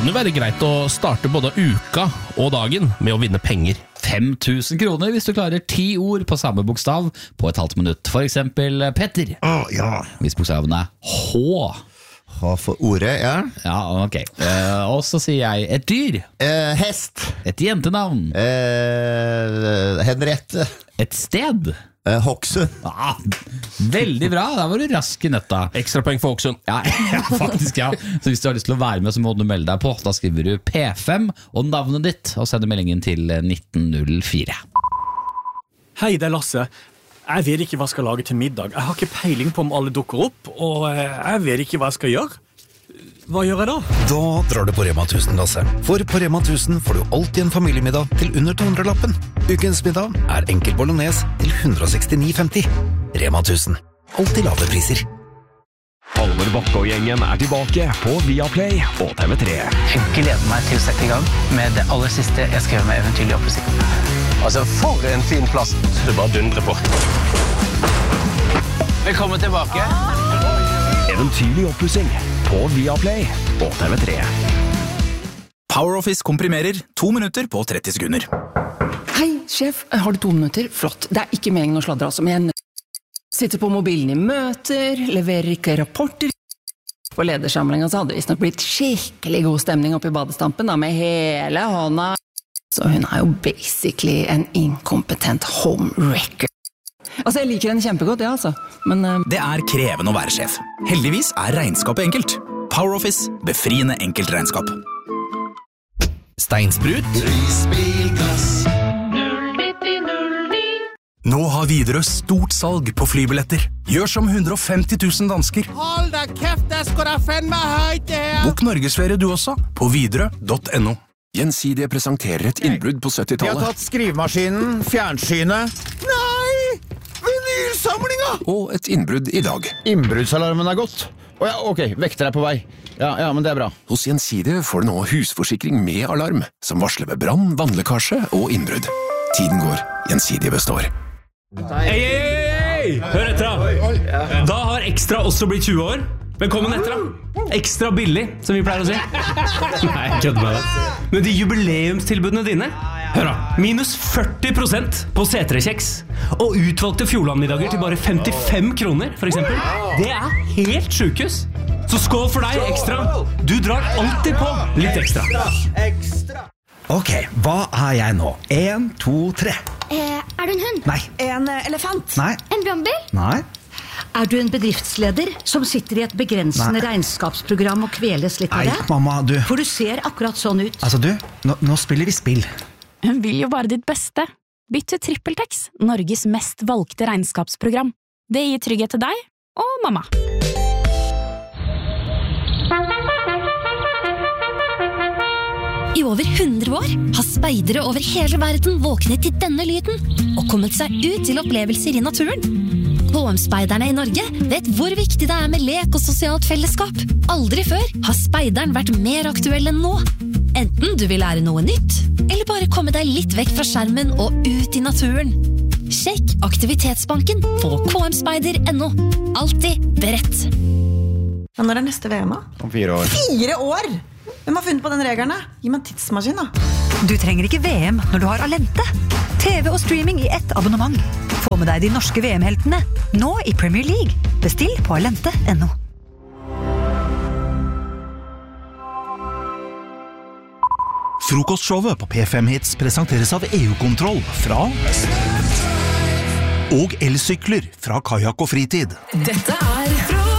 kan jo være greit å starte både uka og dagen med å vinne penger. 5 000 kroner hvis du klarer 10 ord på samme bokstav på et halvt minutt. For eksempel Petter. Ja. Hvis bokstaven er H. Hva for ordet, ja? Ja, ok. Og så sier jeg et dyr. Hest. Et jentenavn. Henriette. Et sted. Hokksund. Ah, veldig bra, der var du rask I nøtta. Ekstra poeng for Hokksund. Ja, faktisk ja. Så hvis du har lyst til å være med, så må du melde deg på. Da skriver du P5 og navnet ditt og sender meldingen til 1904. Hei, det Lasse. Jeg vet ikke hva jeg skal lage til middag. Jeg har ikke peiling på om alle dukker opp, og jeg vet ikke hva jeg skal gjøre. Hva gjør jeg da? Da drar du på Rema 1000, Lasse. For på Rema 1000 får du alltid en familiemiddag til under 200-lappen. Ukens middag enkel bolognese til 169,50. Rema 1000. Alltid lave priser. Halvor Bakke og gjengen tilbake på Viaplay og TV3. Jeg gleder meg til å sette I gang med det aller siste jeg skrev med Eventyrlig oppussing. Altså, for en fin plass. Du bare dundrer på. Velkommen tilbake. Eventyrlig oppussing på Viaplay og TV3. PowerOffice komprimerer 2 minutter på 30 sekunder. Hei, sjef. Har du 2 minutter? Flott. Det ikke meningen å sladre altså, men jeg sitter på mobilen I møter, leverer ikke rapporter. På ledersamlingen så hadde det visst nok blitt skikkelig god stemning oppe I badestampen da, med hele hånda. Så hun jo basically en inkompetent homewrecker. Altså, jeg liker henne kjempegodt, ja, altså. Men Det krevende å være sjef. Heldigvis regnskapet enkelt. PowerOffice, befriende enkelt regnskap. Steinsprut. Nå har Widerøe stort salg på flybilletter. Gjør som 150 000 dansker. Hold da kæft, det skal da fandme højt det her. Bok Norgesferie du også på widerøe.no. Gjensidige presenterer et innbrudd på 70-tallet. De har tatt skrivemaskinen, fjernsynet. Nei, vinylsamlinga. Og et innbrudd I dag. Innbruddsalarmen gått. Ja, ok, vekter på vei. Ja, men det bra. Hos Gjensidige får du nå husforsikring med alarm, som varsler ved brann, vannlekkasje og innbrudd. Tiden går, Gjensidige består. Hei! Hør etter da. Da har Ekstra også blitt 20 år. Velkommen etter da. Ekstra billig, som vi pleier å si. Nei, jeg kødder med det. Men de jubileumstilbudene dine, hør da, minus 40% på C3-kjeks, og utvalgte Fjordlandmiddager til bare 55 kroner, for eksempel. Det helt sjukehus. Så skål for deg, Ekstra. Du drar alltid på litt ekstra. Ok, hva jeg nå? 1, 2, 3. Du en hund? Nei. En elefant? Nei. En brannbil? Nei. Du en bedriftsleder som sitter I et begrensende regnskapsprogram og kveles litt av det? Nei, mamma, du. For du ser akkurat sånn ut. Altså du, nå spiller vi spill. Hun vil jo bare ditt beste. Bytt til TrippelTex, Norges mest valgte regnskapsprogram. Det gir trygghet til deg og mamma. I over 100 år har speidere over hele verden våknet til denne lyden og kommet seg ut til opplevelser I naturen. KM-speiderne I Norge vet hvor viktig det med lek og sosialt fellesskap. Aldri før har speideren vært mer aktuell enn nå. Enten du vil lære noe nytt, eller bare komme deg litt vekk fra skjermen og ut I naturen. Sjekk aktivitetsbanken på kmspeider.no. Alltid beredt. Men når neste VM? Om 4 år. 4 år? Hvem har funnet på den regelen? Gi meg en tidsmaskin da. Du trenger ikke VM når du har Alente. TV og streaming I ett abonnement. Få med deg de norske VM-heltene, nå I Premier League. Bestill på alente.no. Frokostshowet på P5 Hits presenteres av EU-kontroll fra og elsykler fra Kajak og Fritid. Dette Fra